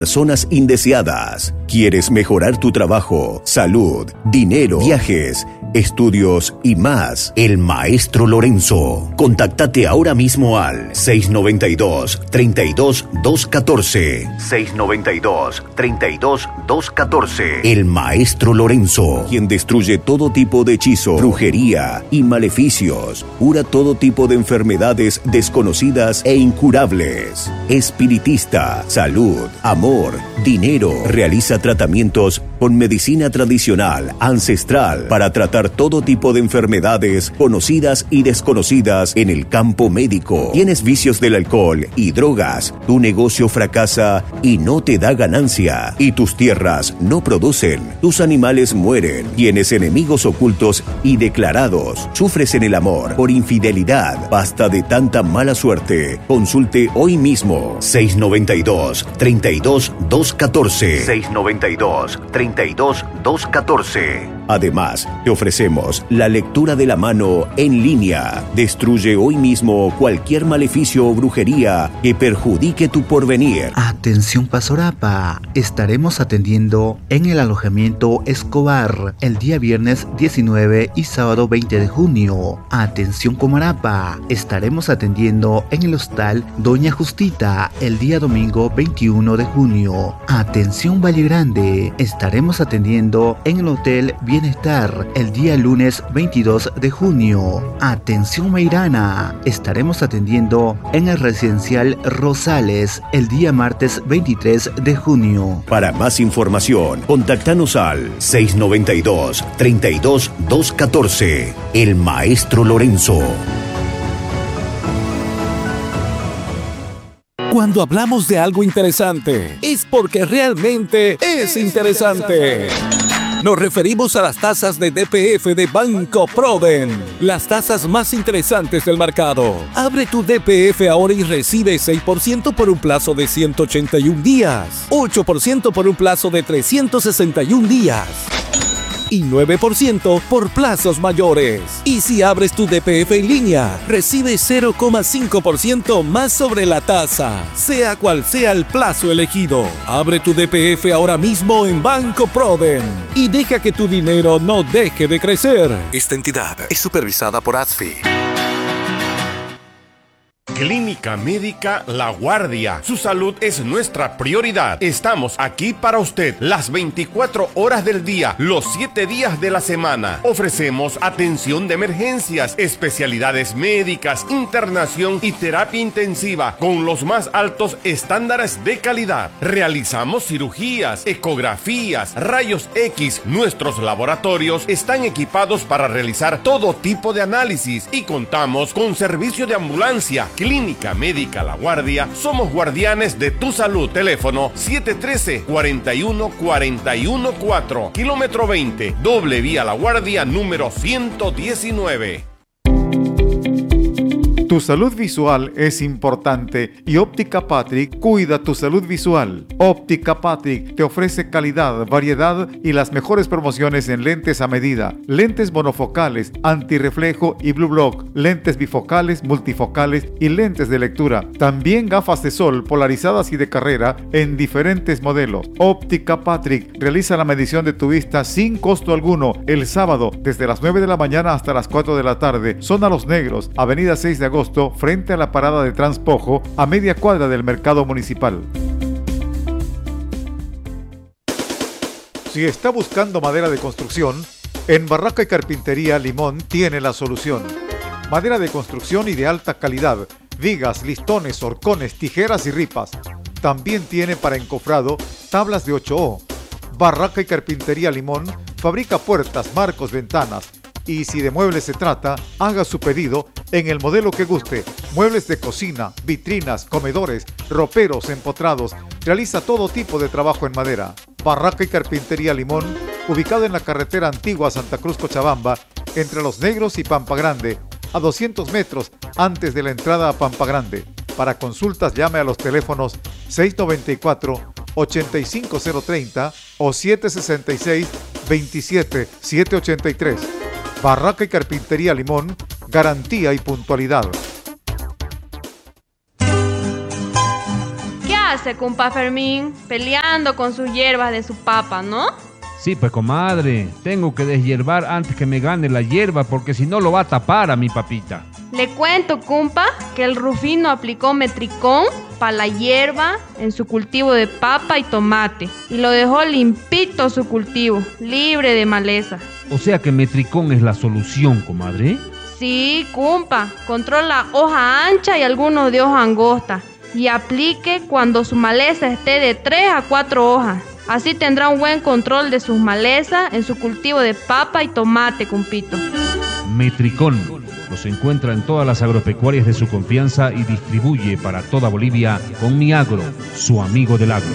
Personas indeseadas. ¿Quieres mejorar tu trabajo, salud, dinero, viajes, estudios y más? El Maestro Lorenzo. Contáctate ahora mismo al 692-32-214. 692-32-214. El Maestro Lorenzo, quien destruye todo tipo de hechizo, brujería y maleficios. Cura todo tipo de enfermedades desconocidas e incurables. Espiritista, salud, amor, dinero. Realiza tratamientos con medicina tradicional, ancestral, para tratar todo tipo de enfermedades conocidas y desconocidas en el campo médico. ¿Tienes vicios del alcohol y drogas? Tu negocio fracasa y no te da ganancia. Y tus tierras no producen. Tus animales mueren. Tienes enemigos ocultos y declarados. Sufres en el amor por infidelidad. Basta de tanta mala suerte. Consulte hoy mismo. 692-32-214. 692-32-214. Además, te ofrecemos la lectura de la mano en línea. Destruye hoy mismo cualquier maleficio o brujería que perjudique tu porvenir. Atención Pasorapa, estaremos atendiendo en el alojamiento Escobar el día viernes 19 y sábado 20 de junio. Atención Comarapa, estaremos atendiendo en el hostal Doña Justita el día domingo 21 de junio. Atención Valle Grande, estaremos atendiendo en el hotel Bienestar el día lunes 22 de junio. Atención Meirana, estaremos atendiendo en el residencial Rosales el día martes 23 de junio. Para más información, contáctanos al 692-32-214. El Maestro Lorenzo. Cuando hablamos de algo interesante, es porque realmente es interesante. Nos referimos a las tasas de DPF de Banco Proden, las tasas más interesantes del mercado. Abre tu DPF ahora y recibe 6% por un plazo de 181 días, 8% por un plazo de 361 días y 9% por plazos mayores. Y si abres tu DPF en línea, recibe 0,5% más sobre la tasa, sea cual sea el plazo elegido. Abre tu DPF ahora mismo en Banco Proden y deja que tu dinero no deje de crecer. Esta entidad es supervisada por ASFI. Clínica Médica La Guardia. Su salud es nuestra prioridad. Estamos aquí para usted las 24 horas del día, los 7 días de la semana. Ofrecemos atención de emergencias, especialidades médicas, internación y terapia intensiva con los más altos estándares de calidad. Realizamos cirugías, ecografías, rayos X. Nuestros laboratorios están equipados para realizar todo tipo de análisis y contamos con servicio de ambulancia. Clínica Médica La Guardia, somos guardianes de tu salud. Teléfono 713-41-414, kilómetro 20, doble vía La Guardia, número 119. Tu salud visual es importante y Óptica Patrick cuida tu salud visual. Óptica Patrick te ofrece calidad, variedad y las mejores promociones en lentes a medida, lentes monofocales, antirreflejo y Blue Block, lentes bifocales, multifocales y lentes de lectura. También gafas de sol polarizadas y de carrera en diferentes modelos. Óptica Patrick realiza la medición de tu vista sin costo alguno el sábado desde las 9 de la mañana hasta las 4 de la tarde. Zona Los Negros, Avenida 6 de agosto, frente a la parada de Transpojo, a media cuadra del mercado municipal. Si está buscando madera de construcción, en Barraca y Carpintería Limón tiene la solución. Madera de construcción y de alta calidad, vigas, listones, horcones, tijeras y ripas. También tiene para encofrado tablas de 8O. Barraca y Carpintería Limón fabrica puertas, marcos, ventanas. Y si de muebles se trata, haga su pedido en el modelo que guste. Muebles de cocina, vitrinas, comedores, roperos, empotrados. Realiza todo tipo de trabajo en madera. Barraca y Carpintería Limón, ubicado en la carretera antigua Santa Cruz Cochabamba, entre Los Negros y Pampa Grande, a 200 metros antes de la entrada a Pampa Grande. Para consultas llame a los teléfonos 694-85030 o 766-27783. Barraca y Carpintería Limón, garantía y puntualidad. hace, compa Fermín? Peleando con sus hierbas de su papa, ¿no? Sí, pues comadre, tengo que deshiervar antes que me gane la hierba porque si no lo va a tapar a mi papita. Le cuento, compa, que el Rufino aplicó Metricón para la hierba en su cultivo de papa y tomate y lo dejó limpito su cultivo, libre de maleza. O sea que Metricón es la solución, comadre. Sí, compa, controla hoja ancha y algunos de hoja angosta y aplique cuando su maleza esté de 3 a 4 hojas. Así tendrá un buen control de sus malezas en su cultivo de papa y tomate, compito. Metricón los encuentra en todas las agropecuarias de su confianza y distribuye para toda Bolivia con Mi Agro, su amigo del agro.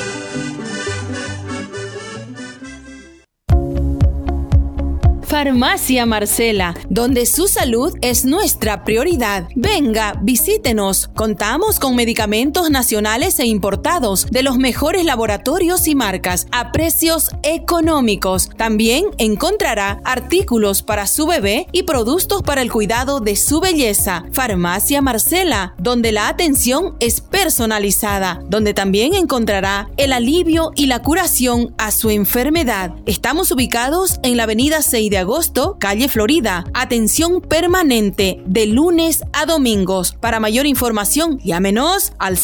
Farmacia Marcela, donde su salud es nuestra prioridad. Venga, visítenos. Contamos con medicamentos nacionales e importados de los mejores laboratorios y marcas a precios económicos. También encontrará artículos para su bebé y productos para el cuidado de su belleza. Farmacia Marcela, donde la atención es personalizada, donde también encontrará el alivio y la curación a su enfermedad. Estamos ubicados en la avenida 6 de agosto, calle Florida. Atención permanente de lunes a domingos. Para mayor información, llámenos al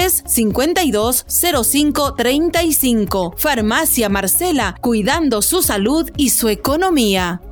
63-5205-35. Farmacia Marcela, cuidando su salud y su economía.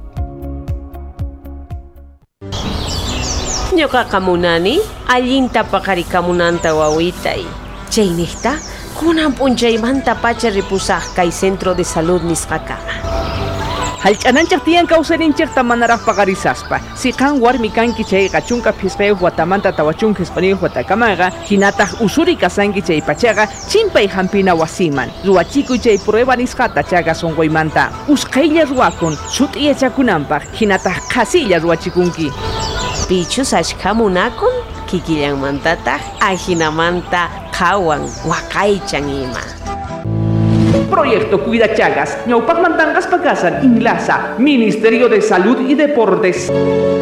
Ñuqa kamunani allinta paqarikamunanta wawitay. Chaynista kunan p'unchaymanta pacha ripusaq kay centro de salud nisqaqa. Halch'ananchaq tiyan kawsarinchaqta manaraq paqarisaspa. Siqan warmi kanki chayqa chunka phisqayuq watamanta tawachun hisp'aniyuq watakamaqa hinataq usuri kasanki chay pachaqa chimpay hampina wasiman. Ruwachikuy chay prueba nisqata chaqa sunquymanta. Usqaylla ruwakun sut'iyachakunanpaq hinataq qasilla ruwachikunki. Pichus ashkamunakun kikillanmantataq ahinamanta qhawan waqaychan ima. Proyecto Cuida Chagas, ñawpaqmantanqas pakasan Inlasa, Ministerio de Salud y Deportes.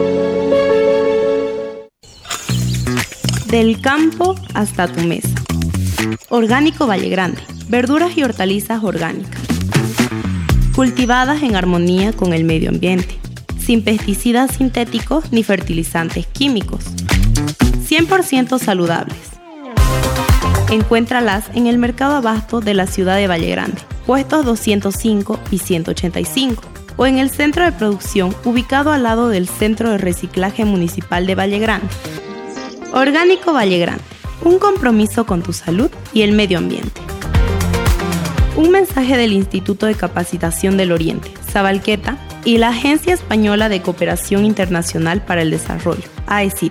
Del campo hasta tu mesa. Orgánico Valle Grande, verduras y hortalizas orgánicas, cultivadas en armonía con el medio ambiente, sin pesticidas sintéticos ni fertilizantes químicos, 100% saludables. Encuéntralas en el Mercado Abasto de la ciudad de Valle Grande, puestos 205 y 185, o en el centro de producción ubicado al lado del Centro de Reciclaje Municipal de Valle Grande. Orgánico Valle Grande, un compromiso con tu salud y el medio ambiente. Un mensaje del Instituto de Capacitación del Oriente, Sabalqueta, y la Agencia Española de Cooperación Internacional para el Desarrollo, AECID.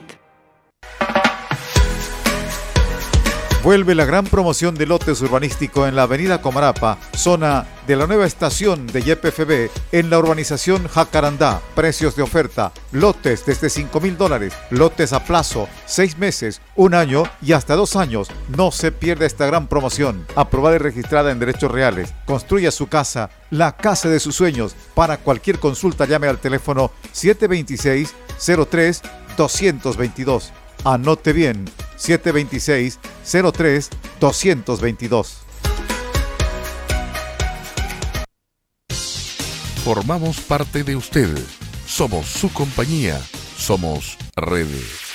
Vuelve la gran promoción de lotes urbanístico en la avenida Comarapa, zona de la nueva estación de YPFB, en la urbanización Jacarandá. Precios de oferta: lotes desde $5,000, lotes a plazo, 6 meses, 1 año y hasta 2 años. No se pierda esta gran promoción, aprobada y registrada en derechos reales. Construya su casa, la casa de sus sueños. Para cualquier consulta llame al teléfono 726-03-222. Anote bien, 726-03-222. Formamos parte de usted. Somos su compañía. Somos Redes.